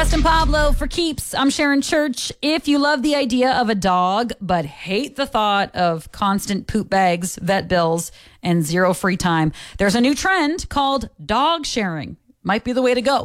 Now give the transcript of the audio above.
Justin Pablo for keeps. I'm Sharon Church. If you love the idea of a dog but hate the thought of constant poop bags, vet bills, and zero free time, there's a new trend called dog sharing. Might be the way to go.